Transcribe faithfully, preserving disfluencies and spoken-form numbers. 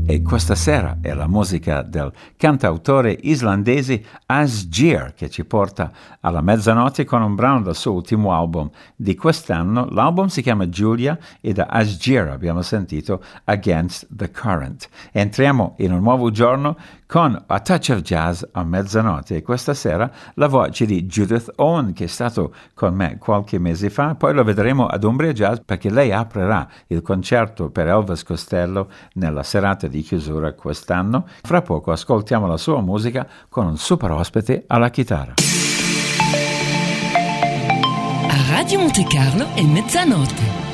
E questa sera è la musica del cantautore islandese Asgeir che ci porta alla mezzanotte con un brano del suo ultimo album di quest'anno. L'album si chiama Julia e da Asgeir abbiamo sentito Against the Current. Entriamo in un nuovo giorno con A Touch of Jazz a mezzanotte e questa sera la voce di Judith Owen che è stato con me qualche mese fa, poi lo vedremo ad Umbria Jazz perché lei aprirà il concerto per Elvis Costello nella serata di chiusura quest'anno. Fra poco ascoltiamo la sua musica con un super ospite alla chitarra. A Radio Monte Carlo è mezzanotte.